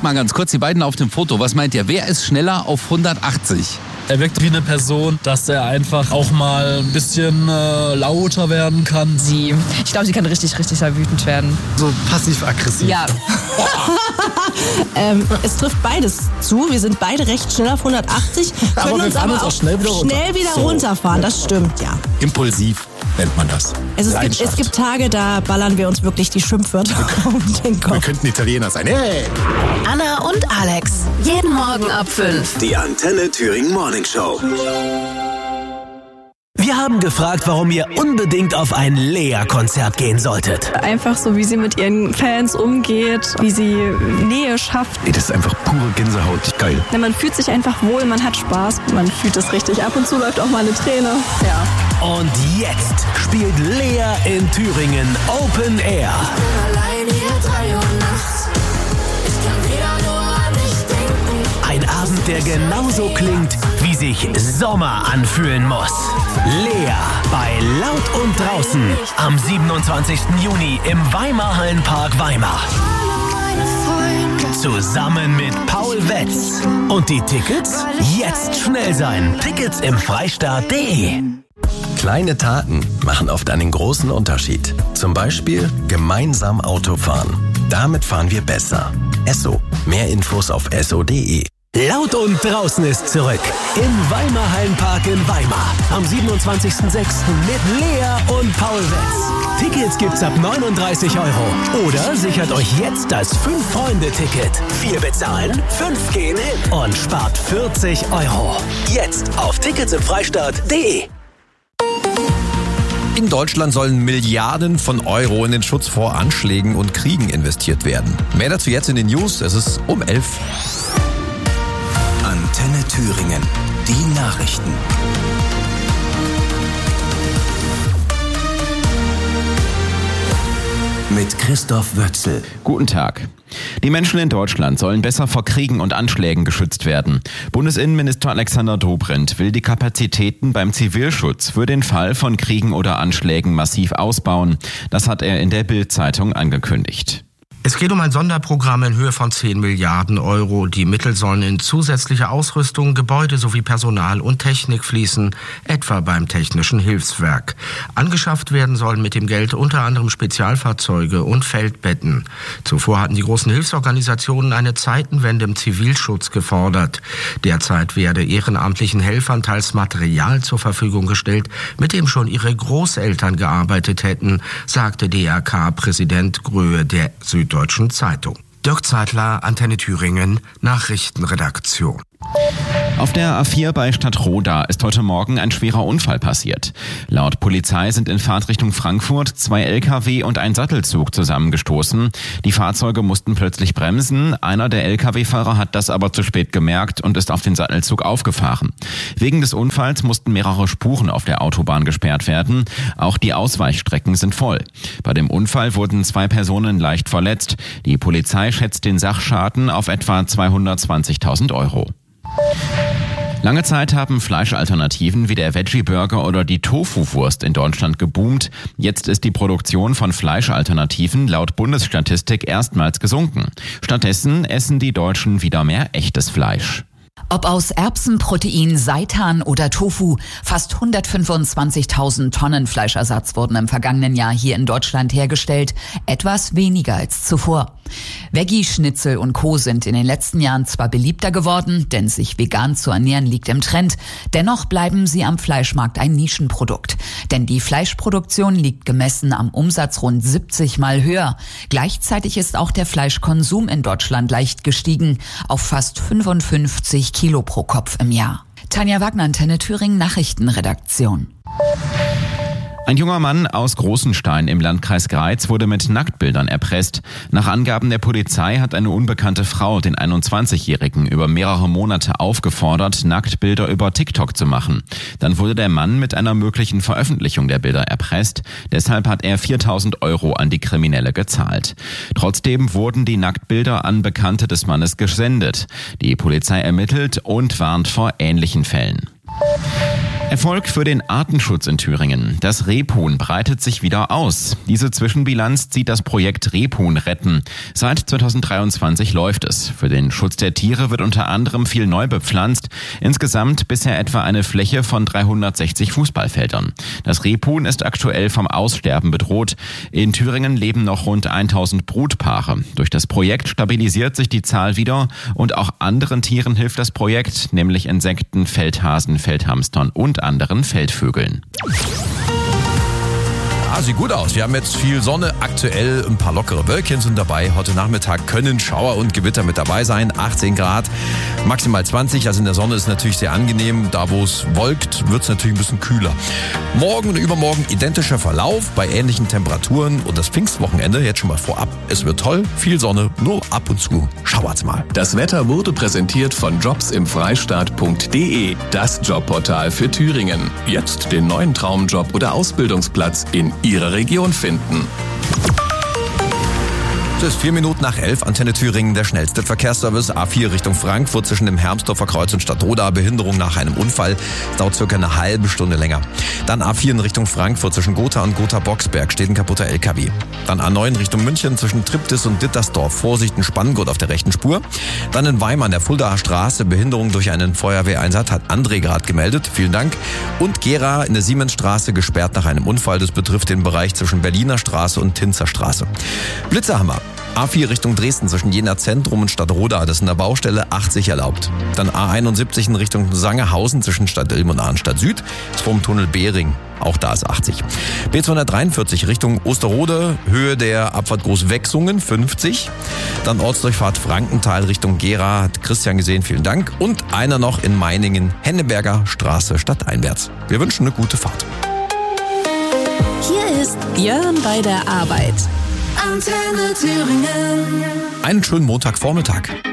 beschreibt mal ganz kurz die beiden auf dem Foto. Was meint ihr? Wer ist schneller auf 180? Er wirkt wie eine Person, dass er einfach auch mal ein bisschen lauter werden kann. Sie. Ich glaube, sie kann richtig sehr wütend werden. So passiv-aggressiv. Ja. Es trifft beides zu. Wir sind beide recht schnell auf 180. Können wir uns fahren aber uns auch auch schnell wieder runterfahren. Das stimmt, ja. Impulsiv nennt man das. Es gibt Tage, da ballern wir uns wirklich die Schimpfwörter um den Kopf. Wir könnten Italiener sein. Hey! Anna und Alex. Jeden Morgen ab 5. Die Antenne Thüringen Morning Show. Wir haben gefragt, warum ihr unbedingt auf ein Lea-Konzert gehen solltet. Einfach so, wie sie mit ihren Fans umgeht, wie sie Nähe schafft. Ey, das ist einfach pure Gänsehaut. Geil. Ja, man fühlt sich einfach wohl, man hat Spaß, man fühlt es richtig. Ab und zu läuft auch mal eine Träne. Ja. Und jetzt spielt Lea in Thüringen Open Air. Allein hier 3 Uhr nachts. Ich kann wieder nur an dich denken. Ein Abend, der genauso klingt, wie sich Sommer anfühlen muss. Lea bei Laut und Draußen am 27. Juni im Weimar-Hallenpark Weimar. Zusammen mit Paul Wetz. Und die Tickets? Jetzt schnell sein. Tickets im Freistaat.de. Kleine Taten machen oft einen großen Unterschied. Zum Beispiel gemeinsam Auto fahren. Damit fahren wir besser. Esso. Mehr Infos auf esso.de. Laut und Draußen ist zurück im Weimar-Hallenpark in Weimar am 27.06. mit Lea und Paul Wetz. Tickets gibt's ab 39 € oder sichert euch jetzt das 5-Freunde-Ticket. 4 bezahlen, 5 gehen hin und spart 40 €. Jetzt auf ticketsimfreistaat.de. In Deutschland sollen Milliarden von Euro in den Schutz vor Anschlägen und Kriegen investiert werden. Mehr dazu jetzt in den News. Es ist um 11. Antenne Thüringen. Die Nachrichten. Mit Christoph Wötzel. Guten Tag. Die Menschen in Deutschland sollen besser vor Kriegen und Anschlägen geschützt werden. Bundesinnenminister Alexander Dobrindt will die Kapazitäten beim Zivilschutz für den Fall von Kriegen oder Anschlägen massiv ausbauen. Das hat er in der Bild-Zeitung angekündigt. Es geht um ein Sonderprogramm in Höhe von 10 Milliarden €. Die Mittel sollen in zusätzliche Ausrüstung, Gebäude sowie Personal und Technik fließen, etwa beim Technischen Hilfswerk. Angeschafft werden sollen mit dem Geld unter anderem Spezialfahrzeuge und Feldbetten. Zuvor hatten die großen Hilfsorganisationen eine Zeitenwende im Zivilschutz gefordert. Derzeit werde ehrenamtlichen Helfern teils Material zur Verfügung gestellt, mit dem schon ihre Großeltern gearbeitet hätten, sagte DRK-Präsident Gröhe der Süddeutschen Zeitung. Dirk Zeitler, Antenne Thüringen, Nachrichtenredaktion. Auf der A4 bei Stadtroda ist heute Morgen ein schwerer Unfall passiert. Laut Polizei sind in Fahrtrichtung Frankfurt 2 LKW und ein Sattelzug zusammengestoßen. Die Fahrzeuge mussten plötzlich bremsen. Einer der LKW-Fahrer hat das aber zu spät gemerkt und ist auf den Sattelzug aufgefahren. Wegen des Unfalls mussten mehrere Spuren auf der Autobahn gesperrt werden. Auch die Ausweichstrecken sind voll. Bei dem Unfall wurden 2 Personen leicht verletzt. Die Polizei schätzt den Sachschaden auf etwa 220.000 €. Lange Zeit haben Fleischalternativen wie der Veggie-Burger oder die Tofu-Wurst in Deutschland geboomt. Jetzt ist die Produktion von Fleischalternativen laut Bundesstatistik erstmals gesunken. Stattdessen essen die Deutschen wieder mehr echtes Fleisch. Ob aus Erbsenprotein, Seitan oder Tofu, fast 125.000 Tonnen Fleischersatz wurden im vergangenen Jahr hier in Deutschland hergestellt, etwas weniger als zuvor. Veggie-Schnitzel und Co. sind in den letzten Jahren zwar beliebter geworden, denn sich vegan zu ernähren liegt im Trend, dennoch bleiben sie am Fleischmarkt ein Nischenprodukt. Denn die Fleischproduktion liegt gemessen am Umsatz rund 70 Mal höher. Gleichzeitig ist auch der Fleischkonsum in Deutschland leicht gestiegen, auf fast 55 Kilo pro Kopf im Jahr. Tanja Wagner, Antenne Thüringen, Nachrichtenredaktion. Ein junger Mann aus Großenstein im Landkreis Greiz wurde mit Nacktbildern erpresst. Nach Angaben der Polizei hat eine unbekannte Frau den 21-Jährigen über mehrere Monate aufgefordert, Nacktbilder über TikTok zu machen. Dann wurde der Mann mit einer möglichen Veröffentlichung der Bilder erpresst. Deshalb hat er 4.000 € an die Kriminelle gezahlt. Trotzdem wurden die Nacktbilder an Bekannte des Mannes gesendet. Die Polizei ermittelt und warnt vor ähnlichen Fällen. Erfolg für den Artenschutz in Thüringen. Das Rebhuhn breitet sich wieder aus. Diese Zwischenbilanz zieht das Projekt Rebhuhn retten. Seit 2023 läuft es. Für den Schutz der Tiere wird unter anderem viel neu bepflanzt. Insgesamt bisher etwa eine Fläche von 360 Fußballfeldern. Das Rebhuhn ist aktuell vom Aussterben bedroht. In Thüringen leben noch rund 1000 Brutpaare. Durch das Projekt stabilisiert sich die Zahl wieder und auch anderen Tieren hilft das Projekt, nämlich Insekten, Feldhasen, Feldhamstern und anderen Feldvögeln. Sieht gut aus. Wir haben jetzt viel Sonne, aktuell ein paar lockere Wölkchen sind dabei. Heute Nachmittag können Schauer und Gewitter mit dabei sein. 18 Grad, maximal 20. Also in der Sonne ist natürlich sehr angenehm. Da wo es wolkt, wird es natürlich ein bisschen kühler. Morgen und übermorgen identischer Verlauf bei ähnlichen Temperaturen. Und das Pfingstwochenende jetzt schon mal vorab. Es wird toll, viel Sonne, nur ab und zu schauert's mal. Das Wetter wurde präsentiert von jobsimfreistaat.de, das Jobportal für Thüringen. Jetzt den neuen Traumjob oder Ausbildungsplatz in Ihrer Region finden. Es ist 4 Minuten nach 11, Antenne Thüringen, der schnellste Verkehrsservice. A4 Richtung Frankfurt zwischen dem Hermsdorfer Kreuz und Stadtroda. Behinderung nach einem Unfall. Dauert circa eine halbe Stunde länger. Dann A4 in Richtung Frankfurt zwischen Gotha und Gotha-Boxberg steht ein kaputter LKW. Dann A9 Richtung München zwischen Triptis und Dittersdorf. Vorsicht, ein Spanngurt auf der rechten Spur. Dann in Weimar an der Fuldaer Straße. Behinderung durch einen Feuerwehreinsatz hat André gerade gemeldet. Vielen Dank. Und Gera in der Siemensstraße gesperrt nach einem Unfall. Das betrifft den Bereich zwischen Berliner Straße und Tinzer Straße. Blitzerhammer. A4 Richtung Dresden zwischen Jena Zentrum und Stadtroda, das ist in der Baustelle 80 erlaubt. Dann A71 in Richtung Sangerhausen zwischen Stadt Ilm und Arnstadt Süd, ist vom Tunnel Behring, auch da ist 80. B243 Richtung Osterode, Höhe der Abfahrt Großwechsungen 50. Dann Ortsdurchfahrt Frankenthal Richtung Gera, hat Christian gesehen, vielen Dank. Und einer noch in Meiningen, Henneberger Straße stadteinwärts. Wir wünschen eine gute Fahrt. Hier ist Björn bei der Arbeit. Antenne Thüringen. Einen schönen Montagvormittag.